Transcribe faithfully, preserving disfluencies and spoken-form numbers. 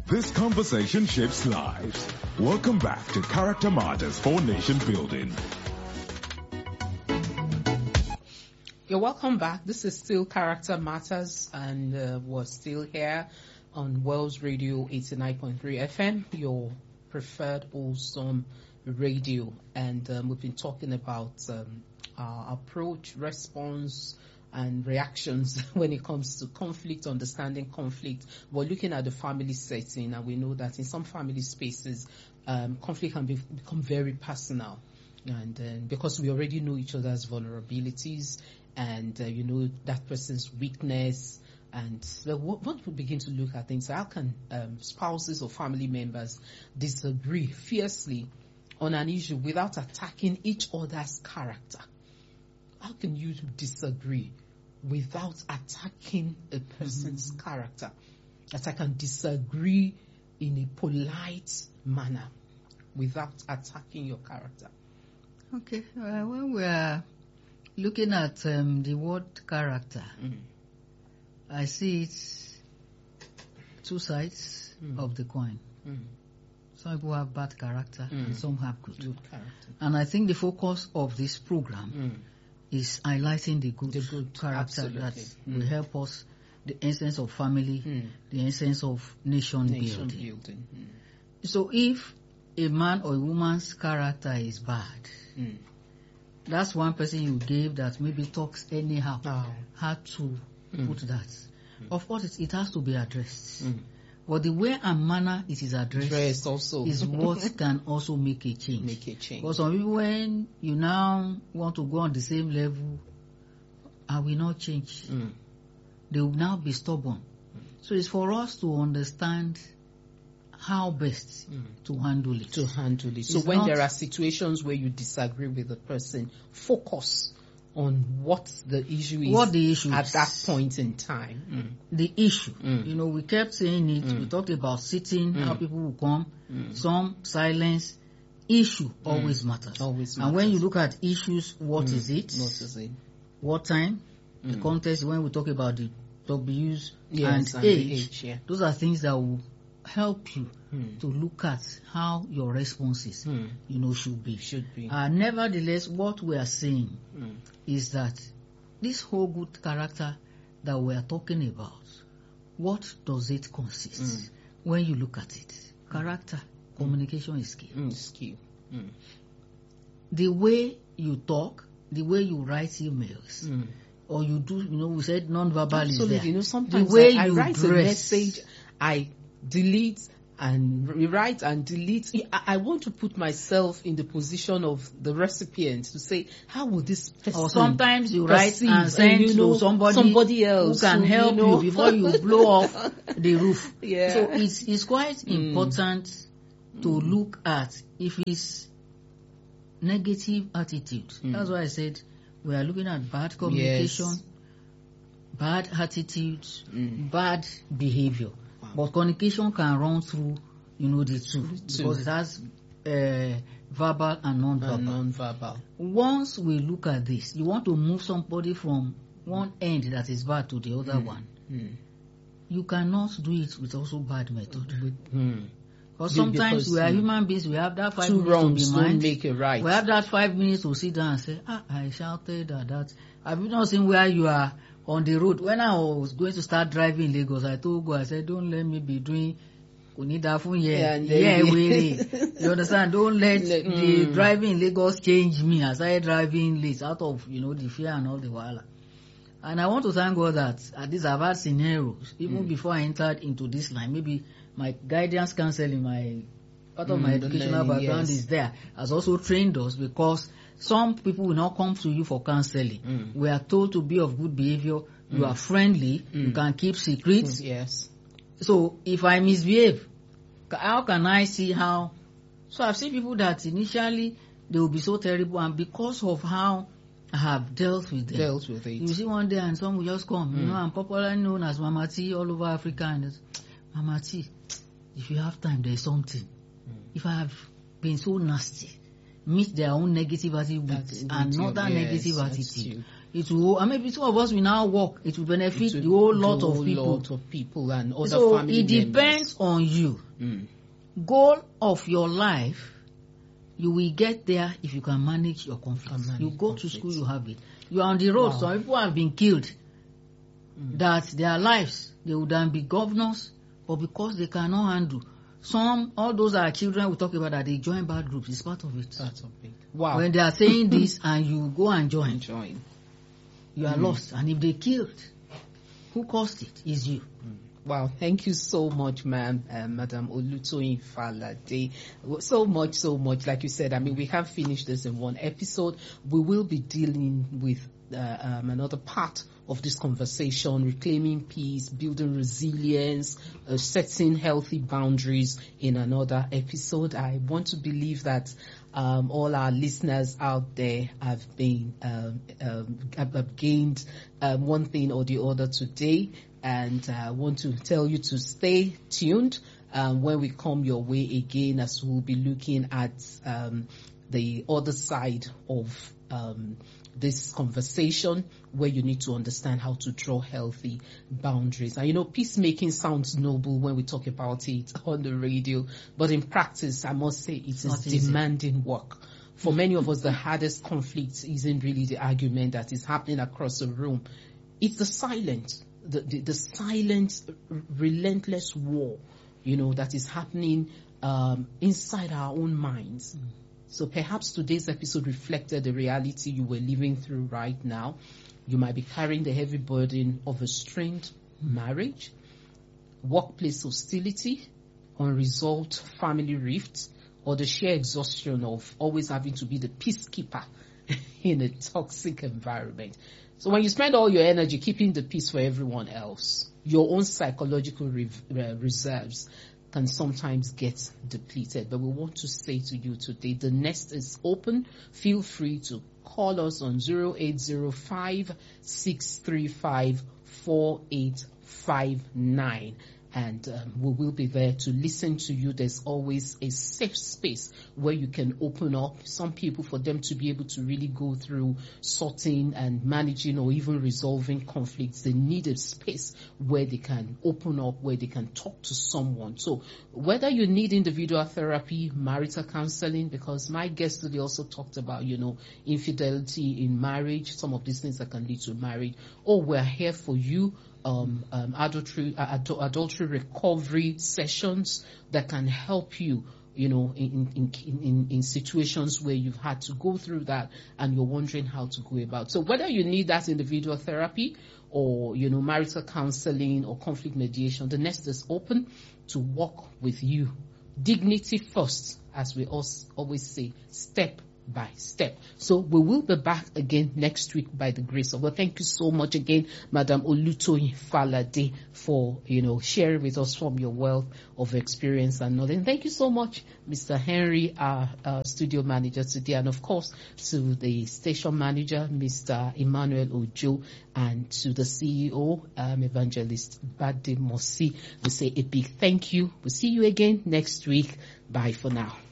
This conversation shapes lives. Welcome back to Character Matters for Nation Building. You're welcome back. This is still Character Matters, and uh, we're still here on Wells Radio eighty-nine point three F M, your preferred wholesome radio. And um, we've been talking about um, our approach, response, and reactions when it comes to conflict, understanding conflict. We're looking at the family setting, and we know that in some family spaces, um, conflict can be, become very personal. And uh, because we already know each other's vulnerabilities, and uh, you know that person's weakness, and so once we begin to look at things, how can um, spouses or family members disagree fiercely on an issue without attacking each other's character? How can you disagree without attacking a person's mm-hmm. character? That I can disagree in a polite manner without attacking your character. Okay, uh, when we are looking at um, the word character, mm. I see it's two sides mm. of the coin. Mm. Some people have bad character mm. and some have good. good character. And I think the focus of this program mm. is highlighting the good, the good character absolutely. that mm. will help us, the essence of family, mm. the essence of nation, nation building. building. Mm. So if a man or a woman's character is bad, mm. that's one person you gave that maybe talks anyhow, oh. how to mm. put that. Mm. Of course, it, it has to be addressed. Mm. But the way and manner it is addressed Dressed also. is what can also make a change. Make a change. Because some people, when you now want to go on the same level, I will not change. Mm. They will now be stubborn. Mm. So it's for us to understand how best mm. to handle it. To handle it. So it's when there are situations where you disagree with the person, focus on what the issue is, what the issue at is. that point in time. Mm. The issue. Mm. You know, we kept saying it. Mm. We talked about sitting, Mm. how people will come. Mm. Some silence. Issue always mm. matters. Always and matters. when you look at issues, what mm. is it? What is it? What time? Mm. The context, when we talk about the W's yes, and, and age, age yeah. those are things that will help you mm. to look at how your responses, mm. you know, should be. Should be. Uh, nevertheless, what we are saying mm. is that this whole good character that we are talking about, what does it consist? Mm. When you look at it, character, mm. communication is key. Mm, is key. Mm. The way you talk, the way you write emails, mm. or you do, you know, we said non-verbal is there. You know, sometimes the way I, I you write dress, a message, I delete and rewrite and delete. I, I want to put myself in the position of the recipient to say, how would this person or sometimes you write and send and, you know, to somebody, somebody else who can who, help you, know. you before you blow off the roof. Yeah. So it's, it's quite mm. important to mm. look at if it's negative attitude. Mm. That's why I said we are looking at bad communication, yes. bad attitude, mm. bad behavior. Wow. But communication can run through, you know, the two, two. because it has uh, verbal and non-verbal. And non-verbal. Once we look at this, you want to move somebody from one end that is bad to the other mm. one. Mm. You cannot do it with also bad method. Mm. Because sometimes because, we are mm, human beings, we have that five two minutes wrongs to be mind. Don't make it right. We have that five minutes to sit down and say, ah, I shouted that, that. Have you not seen where you are on the road? When I was going to start driving in Lagos, I told God, I said, don't let me be doing Kunidafun yeah, yeah, really. You understand? Don't let mm. the driving in Lagos change me. I started driving late out of, you know, the fear and all the wala. And I want to thank God that at least I've had scenarios, even mm. before I entered into this line. Maybe my guidance counseling, my part of mm, my educational learning, background yes. is there, has also trained us, because some people will not come to you for counseling. Mm. We are told to be of good behavior. Mm. You are friendly. Mm. You can keep secrets. Mm, yes. So if I misbehave, how can I see how? So I've seen people that initially they will be so terrible, and because of how I have dealt with them, dealt with it. You see one day and some will just come. Mm. You know, I'm popularly known as Mama T all over Africa, and it's, Mama T, if you have time, there's something. Mm. If I have been so nasty, meet their own negative attitude with another yes, negative attitude, it will, and maybe some of us will now work, it will benefit It will the whole do lot a of whole people. lot of people and other So family it depends members. on you. Mm. Goal of your life, you will get there if you can manage your conflicts. Can manage You go conflicts. to school, you have it. You are on the road. Wow. Some people have been killed. Mm. That their lives, they would then be governors, but because they cannot handle. Some, all those are children we talk about that they join bad groups. It's part of it. That's a big. Wow. When they are saying this and you go and join, Join. you are Mm. lost. And if they killed, who caused it is you. Wow, thank you so much, ma'am, uh, Madam Olutoyin Falade. So much, so much. Like you said, I mean, we can't finish this in one episode. We will be dealing with uh, um, another part of this conversation, reclaiming peace, building resilience, uh, setting healthy boundaries in another episode. I want to believe that um, all our listeners out there have been um, um, have, have gained um, one thing or the other today. And I uh, want to tell you to stay tuned um, when we come your way again, as we'll be looking at um, the other side of um, this conversation, where you need to understand how to draw healthy boundaries. And you know, peacemaking sounds noble when we talk about it on the radio, but in practice, I must say it is Not easy. demanding work. For many of us, the hardest conflict isn't really the argument that is happening across the room. It's the silence. The, the, the silent, relentless war, you know, that is happening um, inside our own minds. Mm. So perhaps today's episode reflected the reality you were living through right now. You might be carrying the heavy burden of a strained marriage, workplace hostility, unresolved family rifts, or the sheer exhaustion of always having to be the peacekeeper in a toxic environment. So when you spend all your energy keeping the peace for everyone else, your own psychological re- uh, reserves can sometimes get depleted. But we want to say to you today, the nest is open. Feel free to call us on zero eight zero five, six three five, four eight five nine. And um, we will be there to listen to you. There's always a safe space where you can open up. Some people, for them to be able to really go through sorting and managing or even resolving conflicts, they need a space where they can open up, where they can talk to someone. So whether you need individual therapy, marital counseling, because my guest today also talked about, you know, infidelity in marriage, some of these things that can lead to marriage, or we're here for you. Um, um, adultery, uh, adul- adultery recovery sessions that can help you, you know, in, in, in, in situations where you've had to go through that and you're wondering how to go about. So whether you need that individual therapy or, you know, marital counseling or conflict mediation, the nest is open to work with you. Dignity first, as we always say, step by step. So we will be back again next week by the grace of God. Thank you so much again, Madam Olutoyin Falade, for, you know, sharing with us from your wealth of experience and knowledge. And thank you so much, Mister Henry, our, our studio manager today, and of course to the station manager, Mister Emmanuel Ojo, and to the C E O, um, Evangelist Bade Mosi. We say a big thank you. We'll see you again next week. Bye for now.